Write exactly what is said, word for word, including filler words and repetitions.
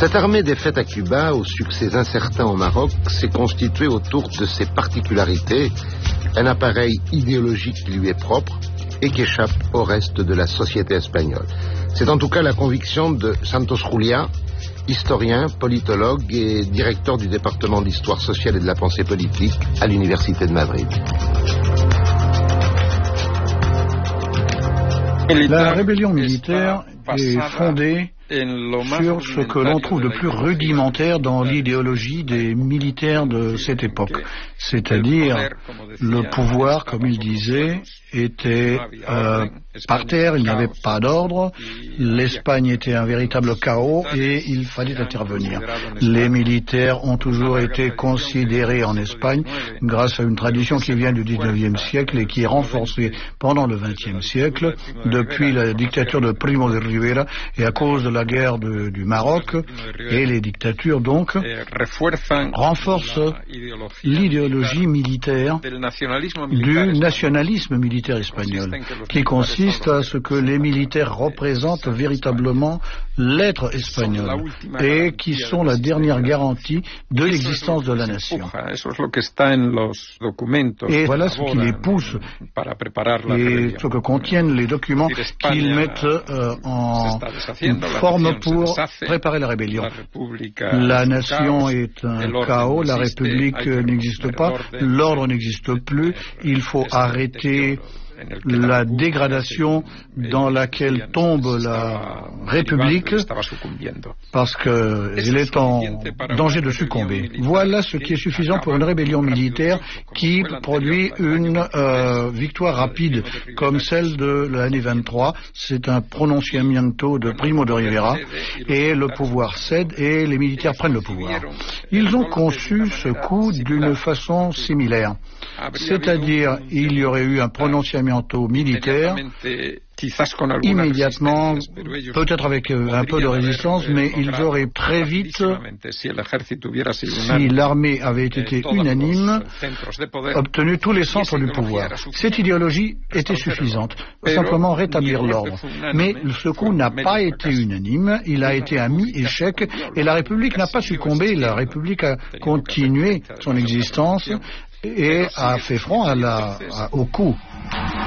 Cette armée défaite à Cuba, au succès incertain au Maroc, s'est constituée autour de ses particularités, un appareil idéologique qui lui est propre et qui échappe au reste de la société espagnole. C'est en tout cas la conviction de Santos Juliá, historien, politologue et directeur du département d'histoire sociale et de la pensée politique à l'Université de Madrid. La rébellion militaire est fondée sur ce que l'on trouve de plus rudimentaire dans l'idéologie des militaires de cette époque, c'est-à-dire le pouvoir, comme il disait, était euh, par terre, il n'y avait pas d'ordre, l'Espagne était un véritable chaos et il fallait intervenir. Les militaires ont toujours été considérés en Espagne grâce à une tradition qui vient du dix-neuvième siècle et qui est renforcée pendant le vingtième siècle depuis la dictature de Primo de Rivera et à cause de la guerre de, du Maroc, et les dictatures donc renforcent l'idéologie militaire du nationalisme militaire espagnol, qui consiste à ce que les militaires représentent véritablement l'être espagnol et qui sont la dernière garantie de l'existence de la nation. Et voilà ce qui les pousse et ce que contiennent les documents qu'ils mettent euh, en forme pour préparer la rébellion. La nation est un chaos, la République n'existe pas, l'ordre n'existe plus, il faut arrêter la dégradation dans laquelle tombe la République parce qu'elle est en danger de succomber. Voilà ce qui est suffisant pour une rébellion militaire qui produit une euh, victoire rapide comme celle de l'année vingt-trois. C'est un pronunciamiento de Primo de Rivera et le pouvoir cède et les militaires prennent le pouvoir. Ils ont conçu ce coup d'une façon similaire. C'est-à-dire, il y aurait eu un prononciamiento militaire immédiatement, peut-être avec un peu de résistance, mais ils auraient très vite, si l'armée avait été unanime, obtenu tous les centres du pouvoir. Cette idéologie était suffisante, simplement rétablir l'ordre. Mais ce coup n'a pas été unanime, il a été un mi-échec, et la République n'a pas succombé, la République a continué son existence et a fait front à la, à, au coup.